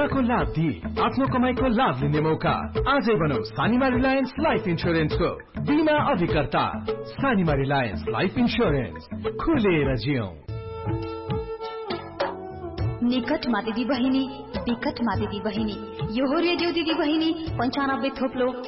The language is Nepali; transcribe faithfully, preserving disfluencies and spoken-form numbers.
सेवाको लाभ दिई आफ्नो कमाईको लाभ लिने मौका। आजै बनौ सानिमा रिलायन्स लाइफ इन्स्योरेन्सको बीमा अभिकर्ता। सानिमा रिलायन्स लाइफ इन्स्योरेन्स, खुलेर जियौं। निकटमा दिदी बहिनी, विकटमा दिदी बहिनी, यो हो रेडियो दिदी बहिनी पन्चानब्बे थोप्लो